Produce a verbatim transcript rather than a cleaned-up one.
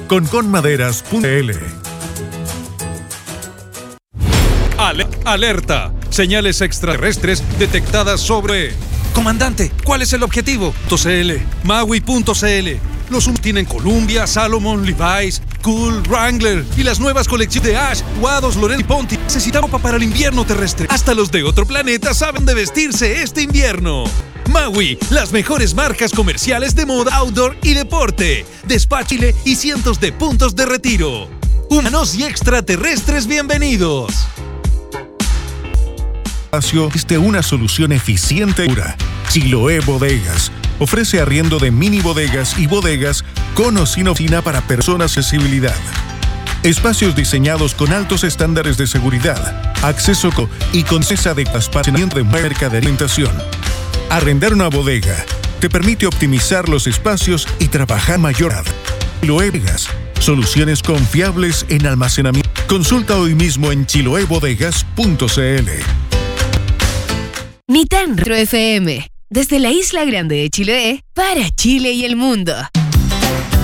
con conmaderas punto c l. Ale- alerta. Señales extraterrestres detectadas sobre... Comandante, ¿cuál es el objetivo? .cl, Maui punto c l. Los humanos tienen Columbia, Salomon, Levi's, Cool, Wrangler y las nuevas colecciones de Ash, Wados, Loren y Ponti. Necesitamos ropa para el invierno terrestre. Hasta los de otro planeta saben de vestirse este invierno. Maui, las mejores marcas comerciales de moda, outdoor y deporte. Despáchile y cientos de puntos de retiro. Humanos y extraterrestres, bienvenidos. Existe una solución eficiente y segura. Chiloé Bodegas ofrece arriendo de mini bodegas y bodegas con o sin oficina para personas con accesibilidad. Espacios diseñados con altos estándares de seguridad, acceso co- y con cesa de espaciamiento de mercadería de alimentación. Arrendar una bodega te permite optimizar los espacios y trabajar mayor. Chiloé Bodegas, soluciones confiables en almacenamiento. Consulta hoy mismo en chiloé bodegas punto c l. Nitan Retro F M, desde la Isla Grande de Chiloé, para Chile y el mundo.